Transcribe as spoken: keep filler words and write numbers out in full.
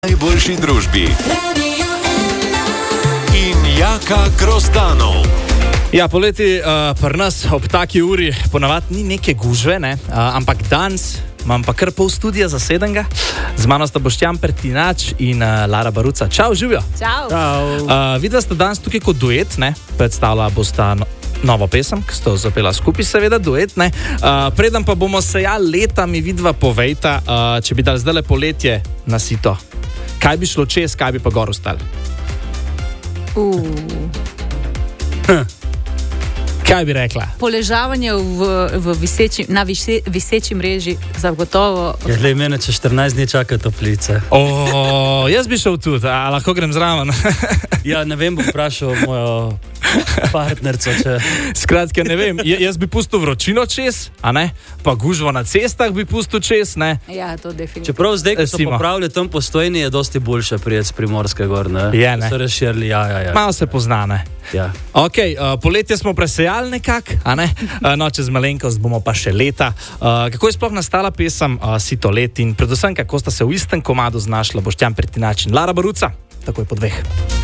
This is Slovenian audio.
Najboljši družbi in Jaka Grozdano. Ja, poleti uh, pri nas ob taki uri ponavadi ni neke gužve, ne? uh, ampak danes imam pa kar pol studija zasedenega. Z mano sta Boštjan Pertinač in uh, Lara Baruca. Čau, živijo! Čau! Uh, videla sta danes tukaj kot duet, ne? Predstavila bosta no, novo pesem, ki sta jo zapela skupaj, seveda duet, ne? Uh, preden pa bomo se ja leta, mi vidva povejta, uh, če bi dali zdajle poletje na sito. Kaj bi šlo čez, kaj bi pa gor ostali? Uh. Hm. Kaj bi rekla? Poležavanje v, v viseči, na vise, viseči mreži zagotovo. Ja, glej, mene če štirinajst dni čaka toplice. O, jaz bi šel tudi, a lahko grem zraven. Ja, ne vem, bo vprašal mojo partnerco, če... Skratka, ne vem, J jaz bi pustil vročino čez, a ne? Pa gužvo na cestah bi pustil čez, ne? Ja, to definitivno. Čeprav zdaj, ko so Simo. popravili tam Postojni, je dosti boljše prijeti z Primorske gor, ne? Je, ne? So razširili, ja, ja, ja. Malo se pozna, ne? Ja. Ok, uh, poletje smo presejali nekako, a ne? Uh, no, čez malenkost bomo pa še leta. Uh, kako je sploh nastala pesem uh, Sito let in predvsem, kako sta se v istem komadu znašla Boštjan Pertinač in Lara Baruca? Takoj po dveh.